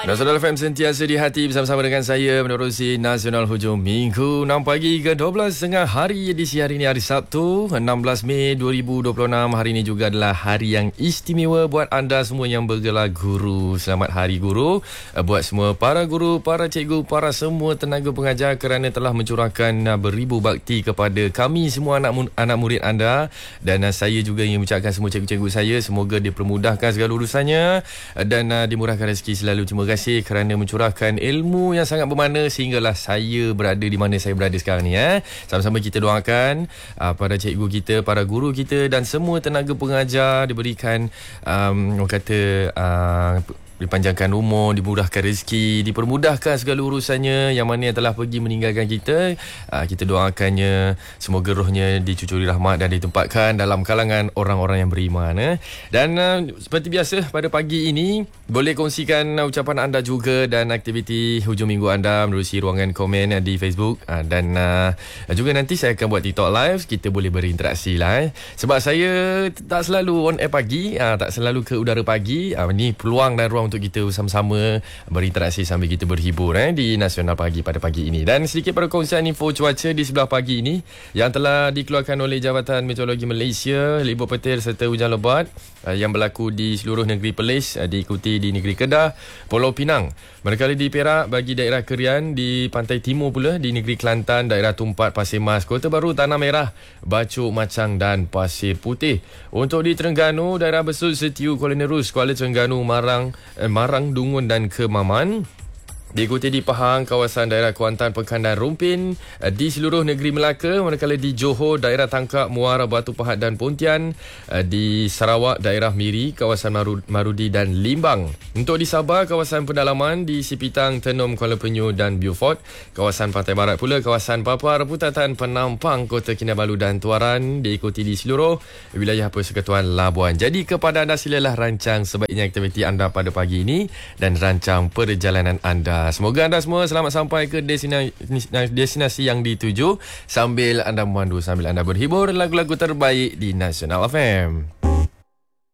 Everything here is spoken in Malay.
Nasional FM sentiasa di hati bersama-sama dengan saya menerusi Nasional Hujung Minggu 6 pagi ke 12.30 hari edisi hari ini hari Sabtu 16 Mei 2026. Hari ini juga adalah hari yang istimewa buat anda semua yang bergelar guru. Selamat Hari Guru buat semua para guru, para cikgu, para semua tenaga pengajar kerana telah mencurahkan beribu bakti kepada kami semua anak murid anda. Dan saya juga ingin mengucapkan semua cikgu-cikgu saya, semoga dipermudahkan segala urusannya dan dimurahkan rezeki selalu. Terima kasih kerana mencurahkan ilmu yang sangat bermakna sehinggalah saya berada di mana saya berada sekarang ni. Sama-sama kita doakan para cikgu kita, para guru kita dan semua tenaga pengajar diberikan orang kata dipanjangkan umur, dimudahkan rezeki, dipermudahkan segala urusannya. Yang mana yang telah pergi meninggalkan kita, kita doakannya semoga rohnya dicucuri rahmat dan ditempatkan dalam kalangan orang-orang yang beriman. Dan seperti biasa pada pagi ini, boleh kongsikan ucapan anda juga dan aktiviti hujung minggu anda menerusi ruangan komen di Facebook. Dan juga nanti saya akan buat TikTok live, kita boleh berinteraksi lah. Sebab saya tak selalu on air pagi, tak selalu ke udara pagi. Ini peluang dan ruang untuk kita bersama-sama berinteraksi sambil kita berhibur di Nasional Pagi pada pagi ini. Dan sedikit perkongsian info cuaca di sebelah pagi ini yang telah dikeluarkan oleh Jabatan Meteorologi Malaysia. Libur petir serta hujan lebat yang berlaku di seluruh negeri Perlis, diikuti di negeri Kedah, Pulau Pinang, manakala di Perak bagi daerah Kerian, di pantai timur pula di negeri Kelantan, daerah Tumpat, Pasir Mas, Kota Baru, Tanah Merah, Bacok, Macang dan Pasir Putih. Untuk di Terengganu, daerah Besut, Setiu, Kuala Nerus, Kuala Terengganu, Marang, Dungun dan Kemaman. Diikuti di Pahang, kawasan daerah Kuantan, Pekan dan Rumpin. Di seluruh negeri Melaka, manakala di Johor, daerah Tangkak, Muara, Batu Pahat dan Pontian. Di Sarawak, daerah Miri, kawasan Marudi dan Limbang. Untuk di Sabah, kawasan pedalaman di Sipitang, Tenom, Kuala Penyu dan Beaufort. Kawasan Pantai Barat pula, kawasan Papua, Reputatan, Penampang, Kota Kinabalu dan Tuaran. Diikuti di seluruh wilayah Persekutuan Labuan. Jadi kepada anda, silalah rancang sebaiknya aktiviti anda pada pagi ini dan rancang perjalanan anda. Semoga anda semua selamat sampai ke destinasi yang dituju sambil anda memandu, sambil anda berhibur lagu-lagu terbaik di Nasional FM.